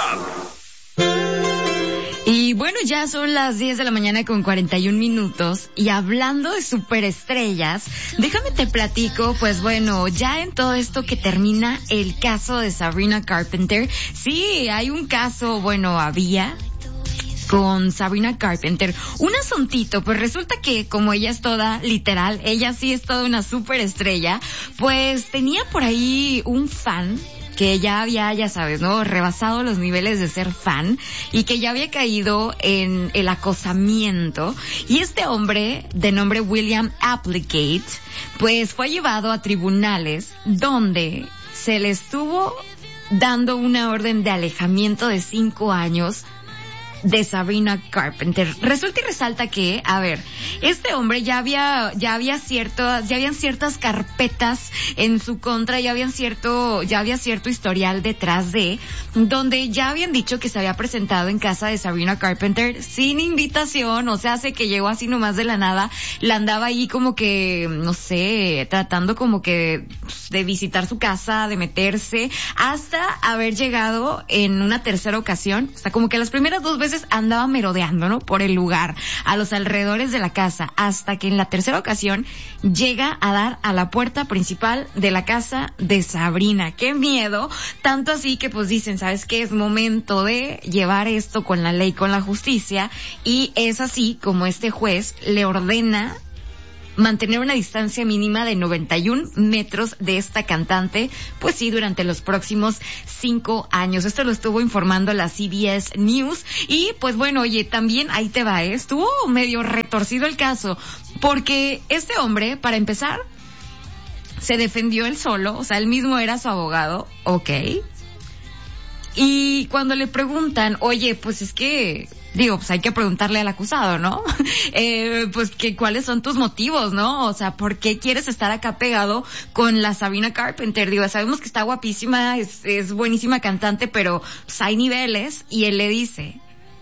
Y bueno, ya son las 10 de la mañana con 41 minutos y hablando de superestrellas, déjame te platico, pues bueno, ya en todo esto que termina el caso de Sabrina Carpenter, sí, hay un caso, bueno, había con Sabrina Carpenter, un asuntito, pues resulta que como ella es toda, literal, ella sí es toda una superestrella, pues tenía por ahí un fan que ya había, ya sabes, ¿no?, rebasado los niveles de ser fan y que ya había caído en el acosamiento. Y este hombre, de nombre William Applegate, pues fue llevado a tribunales donde se le estuvo dando una orden de alejamiento de 5 años de Carpenter. Resulta y resalta que, a ver, este hombre ya habían ciertas carpetas en su contra, ya había cierto historial detrás de, donde ya habían dicho que se había presentado en casa de Sabrina Carpenter sin invitación, o sea, hace que llegó así nomás de la nada, la andaba ahí como que, no sé, tratando como que de visitar su casa, de meterse, hasta haber llegado en una tercera ocasión, o sea, como que las primeras 2 veces andaba merodeando, ¿no?, por el lugar, a los alrededores de la casa, hasta que en la tercera ocasión llega a dar a la puerta principal de la casa de Sabrina. ¡Qué miedo! Tanto así que pues dicen, ¿sabes qué? Es momento de llevar esto con la ley, con la justicia, y es así como este juez le ordena mantener una distancia mínima de 91 metros de esta cantante, pues sí, durante los próximos 5 años. Esto lo estuvo informando la CBS News. Y pues bueno, oye, también ahí te va, estuvo medio retorcido el caso, porque este hombre, para empezar, se defendió él solo, o sea, él mismo era su abogado, ok. Y cuando le preguntan, oye, pues es que, digo, pues hay que preguntarle al acusado, ¿no? Pues que cuáles son tus motivos, ¿no? O sea, ¿por qué quieres estar acá pegado con la Sabrina Carpenter? Digo, sabemos que está guapísima, es buenísima cantante, pero pues hay niveles. Y él le dice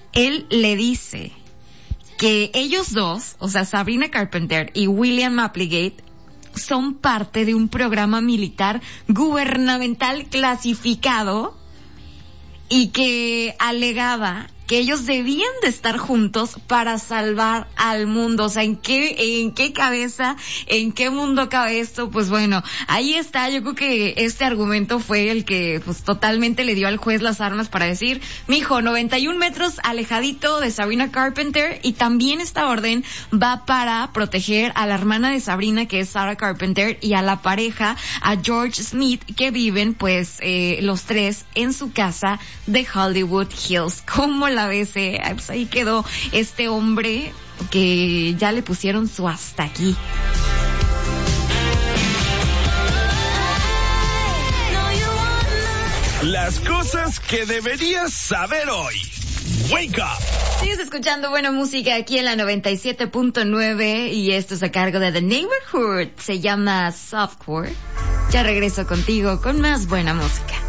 que ellos dos, o sea, Sabrina Carpenter y William Applegate, son parte de un programa militar gubernamental clasificado y que alegaba que ellos debían de estar juntos para salvar al mundo. O sea, ¿en qué cabeza, en qué mundo cabe esto? Pues bueno, ahí está. Yo creo que este argumento fue el que pues totalmente le dio al juez las armas para decir, mijo, 91 metros alejadito de Sabrina Carpenter. Y también esta orden va para proteger a la hermana de Sabrina, que es Sarah Carpenter, y a la pareja, a George Smith, que viven pues los tres en su casa de Hollywood Hills. ¿Cómo la ves? Pues ahí quedó este hombre que ya le pusieron su hasta aquí. Las cosas que deberías saber hoy. Wake up. Sigues escuchando buena música aquí en la 97.9 y esto es a cargo de The Neighborhood. Se llama Softcore. Ya regreso contigo con más buena música.